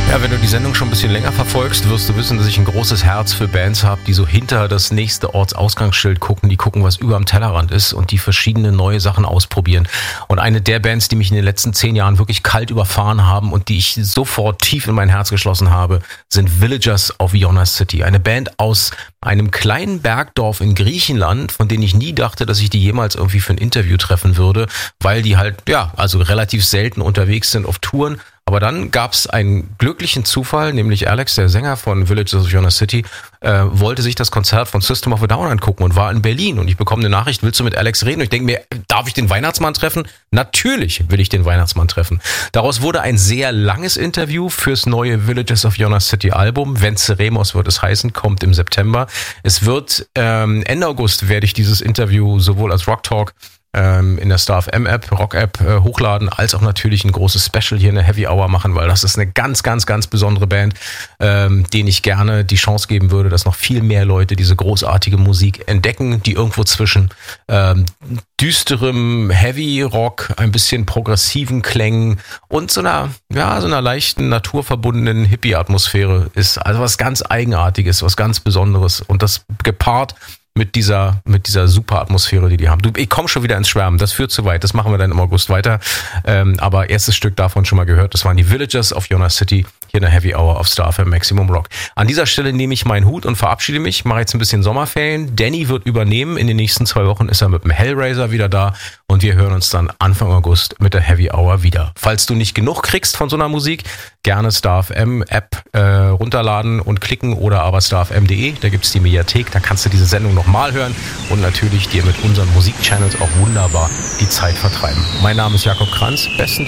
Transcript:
Ja, wenn du die Sendung schon ein bisschen länger verfolgst, wirst du wissen, dass ich ein großes Herz für Bands habe, die so hinter das nächste Ortsausgangsschild gucken, die gucken, was über am Tellerrand ist und die verschiedene neue Sachen ausprobieren. Und eine der Bands, die mich in den letzten 10 Jahren wirklich kalt überfahren haben und die ich sofort tief in mein Herz geschlossen habe, sind Villagers of Iona City. Eine Band aus einem kleinen Bergdorf in Griechenland, von denen ich nie dachte, dass ich die jemals irgendwie für ein Interview treffen würde, weil die halt, ja, also relativ selten unterwegs sind auf Touren. Aber dann gab es einen glücklichen Zufall, nämlich Alex, der Sänger von Villagers of Iona City, wollte sich das Konzert von System of a Down angucken und war in Berlin. Und ich bekomme eine Nachricht, willst du mit Alex reden? Und ich denke mir, darf ich den Weihnachtsmann treffen? Natürlich will ich den Weihnachtsmann treffen. Daraus wurde ein sehr langes Interview fürs neue Villagers of Iona City Album. Venceremos wird es heißen, kommt im September. Es wird Ende August werde ich dieses Interview sowohl als Rock Talk in der Star FM App, Rock App hochladen, als auch natürlich ein großes Special hier in der Heavy Hour machen, weil das ist eine ganz, ganz, ganz besondere Band, denen ich gerne die Chance geben würde, dass noch viel mehr Leute diese großartige Musik entdecken, die irgendwo zwischen düsterem Heavy Rock, ein bisschen progressiven Klängen und so einer leichten, naturverbundenen Hippie-Atmosphäre ist. Also was ganz Eigenartiges, was ganz Besonderes und das gepaart mit dieser super Atmosphäre, die haben. Ich komme schon wieder ins Schwärmen, das führt zu weit, das machen wir dann im August weiter. Aber erstes Stück davon schon mal gehört, das waren die Villagers of Iona City, hier in der Heavy Hour auf Star FM Maximum Rock. An dieser Stelle nehme ich meinen Hut und verabschiede mich, mache jetzt ein bisschen Sommerferien. Danny wird übernehmen, in den nächsten 2 Wochen ist er mit dem Hellraiser wieder da und wir hören uns dann Anfang August mit der Heavy Hour wieder. Falls du nicht genug kriegst von so einer Musik, gerne Star FM App runterladen und klicken oder aber starfm.de, da gibt's die Mediathek, da kannst du diese Sendung nochmal hören und natürlich dir mit unseren Musikchannels auch wunderbar die Zeit vertreiben. Mein Name ist Jakob Kranz, besten Dank.